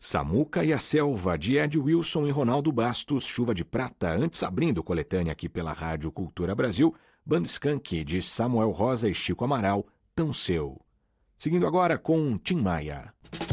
Samuca e a Selva, de Ed Wilson e Ronaldo Bastos, Chuva de Prata, antes abrindo coletânea aqui pela Rádio Cultura Brasil, Banda Skank, de Samuel Rosa e Chico Amaral, Tão Seu. Seguindo agora com Tim Maia.